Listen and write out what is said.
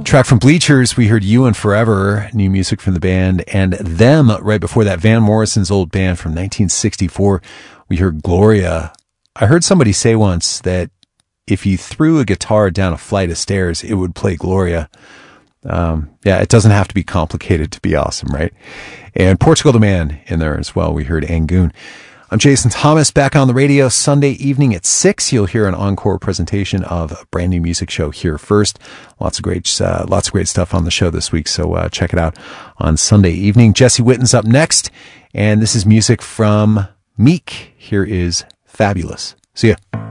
Track from Bleachers, we heard You and Forever, new music from the band, and Them right before that, Van Morrison's old band from 1964. We heard Gloria. I heard somebody say once that if you threw a guitar down a flight of stairs, it would play Gloria. It doesn't have to be complicated to be awesome, right? And Portugal the Man in there as well. We heard Angoon. I'm Jason Thomas, back on the radio Sunday evening at 6. You'll hear an encore presentation of a brand new music show here first. Lots of great stuff on the show this week, so check it out on Sunday evening. Jesse Witten's up next, and this is music from Meek. Here is Fabulous. See ya.